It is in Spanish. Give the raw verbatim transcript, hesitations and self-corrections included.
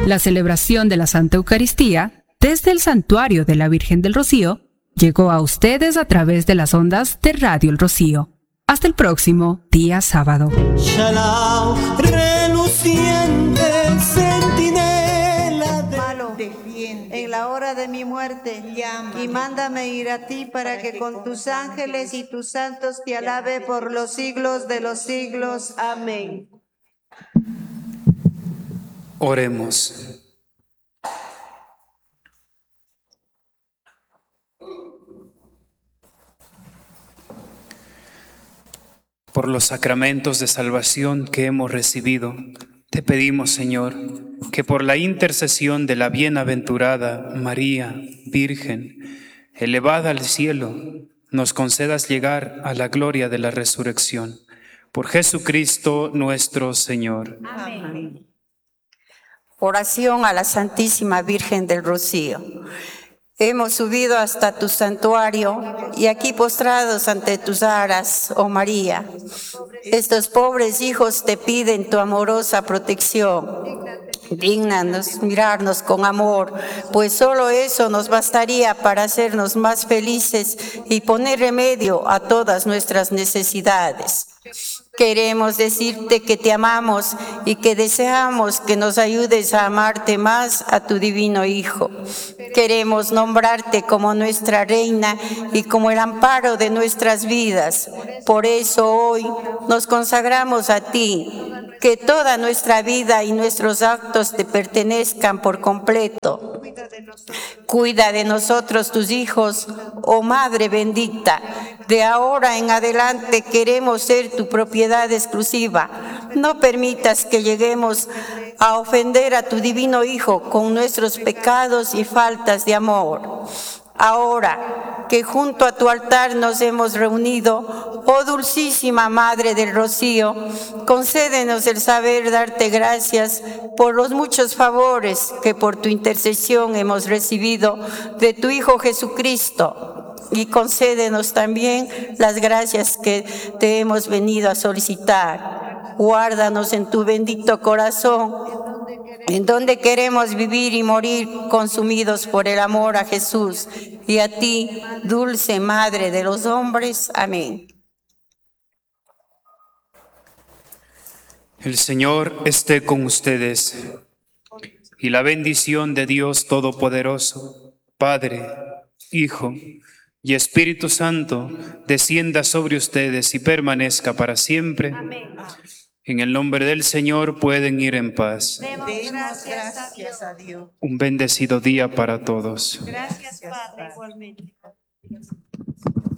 La celebración de la Santa Eucaristía desde el Santuario de la Virgen del Rocío llegó a ustedes a través de las ondas de Radio El Rocío. Hasta el próximo día sábado. Shalom, reluciente centinela de... Malo, en la hora de mi muerte, llama y mándame ir a ti para que con tus ángeles y tus santos te alabe por los siglos de los siglos. Amén. Oremos. Por los sacramentos de salvación que hemos recibido, te pedimos, Señor, que por la intercesión de la bienaventurada María, Virgen, elevada al cielo, nos concedas llegar a la gloria de la resurrección. Por Jesucristo nuestro Señor. Amén. Oración a la Santísima Virgen del Rocío. Hemos subido hasta tu santuario y aquí postrados ante tus aras, oh María, estos pobres hijos te piden tu amorosa protección. Dígnanos mirarnos con amor, pues solo eso nos bastaría para hacernos más felices y poner remedio a todas nuestras necesidades. Queremos decirte que te amamos y que deseamos que nos ayudes a amarte más a tu divino Hijo. Queremos nombrarte como nuestra reina y como el amparo de nuestras vidas. Por eso hoy nos consagramos a ti. Que toda nuestra vida y nuestros actos te pertenezcan por completo. Cuida de nosotros, tus hijos, oh Madre bendita. De ahora en adelante queremos ser tu propiedad exclusiva. No permitas que lleguemos a ofender a tu divino Hijo con nuestros pecados y faltas de amor. Ahora que junto a tu altar nos hemos reunido, oh dulcísima Madre del Rocío, concédenos el saber darte gracias por los muchos favores que por tu intercesión hemos recibido de tu Hijo Jesucristo, y concédenos también las gracias que te hemos venido a solicitar. Guárdanos en tu bendito corazón, en donde queremos vivir y morir consumidos por el amor a Jesús y a ti, dulce Madre de los hombres. Amén. El Señor esté con ustedes y la bendición de Dios Todopoderoso, Padre, Hijo y Espíritu Santo, descienda sobre ustedes y permanezca para siempre. Amén. En el nombre del Señor pueden ir en paz. Demos gracias a Dios. Un bendecido día para todos. Gracias, Padre, igualmente.